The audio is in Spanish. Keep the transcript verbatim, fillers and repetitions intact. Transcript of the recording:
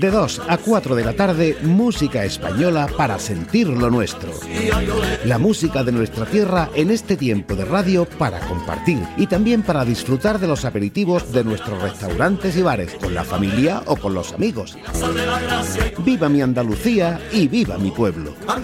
De dos a cuatro de la tarde, música española para sentir lo nuestro. La música de nuestra tierra en este tiempo de radio para compartir y también para disfrutar de los aperitivos de nuestros restaurantes y bares, con la familia o con los amigos. ¡Viva mi Andalucía y viva mi pueblo!